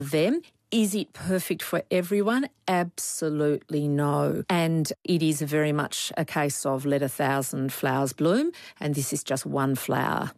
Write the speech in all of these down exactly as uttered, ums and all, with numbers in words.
them. Is it perfect for everyone? Absolutely no. And it is very much a case of let a thousand flowers bloom, and this is just one flower.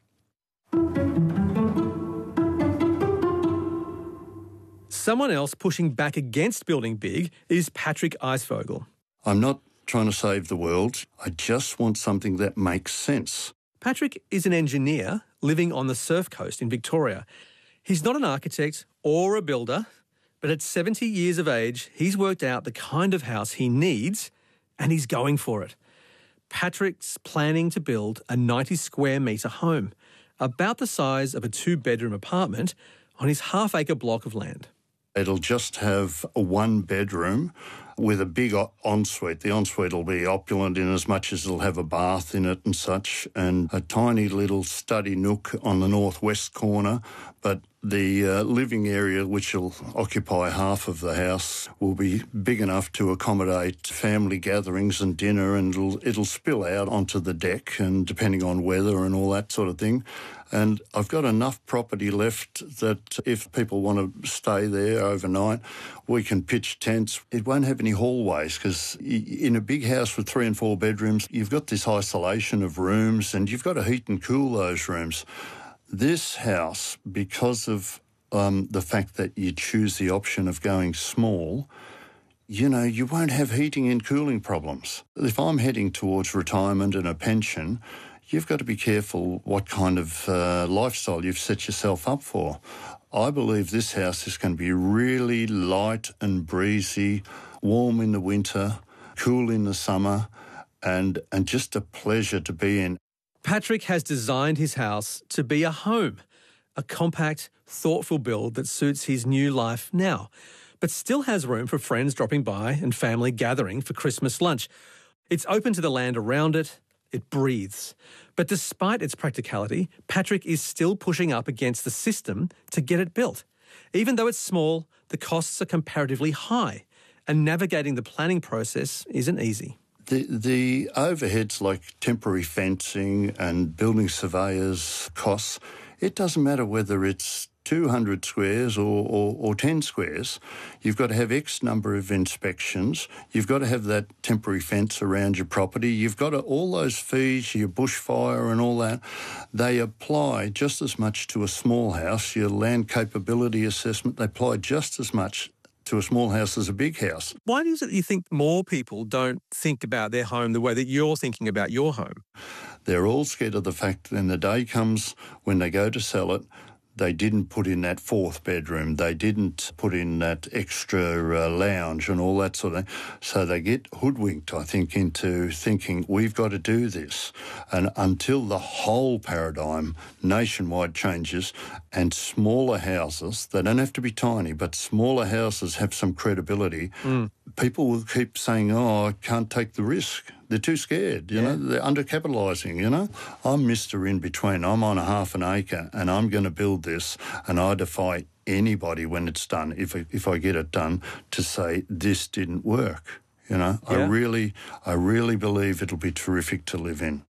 Someone else pushing back against building big is Patrick Eisvogel. I'm not trying to save the world. I just want something that makes sense. Patrick is an engineer living on the Surf Coast in Victoria. He's not an architect or a builder, but at seventy years of age, he's worked out the kind of house he needs and he's going for it. Patrick's planning to build a ninety square metre home, about the size of a two-bedroom apartment on his half-acre block of land. It'll just have a one-bedroom with a big ensuite. The ensuite will be opulent in as much as it'll have a bath in it and such, and a tiny little study nook on the northwest corner. But the uh, living area, which will occupy half of the house, will be big enough to accommodate family gatherings and dinner, and it'll, it'll spill out onto the deck, and depending on weather and all that sort of thing. And I've got enough property left that if people want to stay there overnight, we can pitch tents. It won't have any hallways because in a big house with three and four bedrooms, you've got this isolation of rooms and you've got to heat and cool those rooms. This house, because of um, the fact that you choose the option of going small, you know, you won't have heating and cooling problems. If I'm heading towards retirement and a pension, you've got to be careful what kind of uh, lifestyle you've set yourself up for. I believe this house is going to be really light and breezy, warm in the winter, cool in the summer, and, and just a pleasure to be in. Patrick has designed his house to be a home, a compact, thoughtful build that suits his new life now, but still has room for friends dropping by and family gathering for Christmas lunch. It's open to the land around it. It breathes. But despite its practicality, Patrick is still pushing up against the system to get it built. Even though it's small, the costs are comparatively high, and navigating the planning process isn't easy. The, the overheads like temporary fencing and building surveyors' costs, it doesn't matter whether it's two hundred squares or, or, or ten squares. You've got to have X number of inspections. You've got to have that temporary fence around your property. You've got to, all those fees, your bushfire and all that, they apply just as much to a small house. Your land capability assessment, they apply just as much to a small house as a big house. Why is it you think more people don't think about their home the way that you're thinking about your home? They're all scared of the fact that when the day comes when they go to sell it, they didn't put in that fourth bedroom. They didn't put in that extra uh, lounge and all that sort of thing. So they get hoodwinked, I think, into thinking we've got to do this. And until the whole paradigm nationwide changes and smaller houses, they don't have to be tiny, but smaller houses have some credibility, mm. people will keep saying, oh, I can't take the risk. They're too scared, you yeah. know, they're undercapitalising, you know. I'm Mister In-Between. I'm on a half an acre and I'm going to build this, and I defy anybody when it's done, if I, if I get it done, to say this didn't work, you know. Yeah. I really, I really believe it'll be terrific to live in.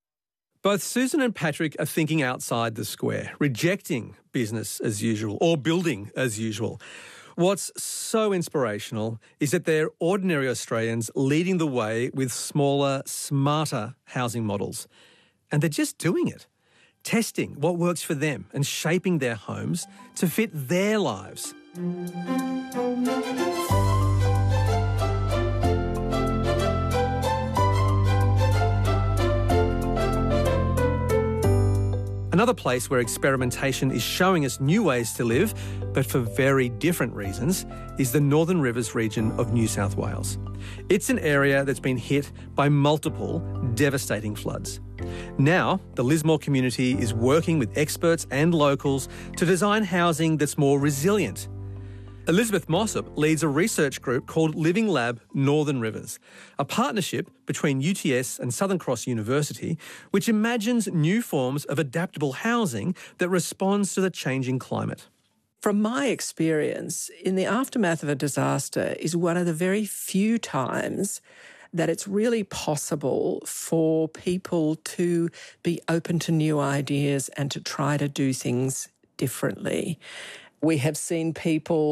Both Susan and Patrick are thinking outside the square, rejecting business as usual or building as usual. What's so inspirational is that they're ordinary Australians leading the way with smaller, smarter housing models. And they're just doing it, testing what works for them and shaping their homes to fit their lives. Another place where experimentation is showing us new ways to live, but for very different reasons, is the Northern Rivers region of New South Wales. It's an area that's been hit by multiple devastating floods. Now, the Lismore community is working with experts and locals to design housing that's more resilient. Elizabeth Mossop leads a research group called Living Lab Northern Rivers, a partnership between U T S and Southern Cross University, which imagines new forms of adaptable housing that responds to the changing climate. From my experience, in the aftermath of a disaster is one of the very few times that it's really possible for people to be open to new ideas and to try to do things differently. We have seen people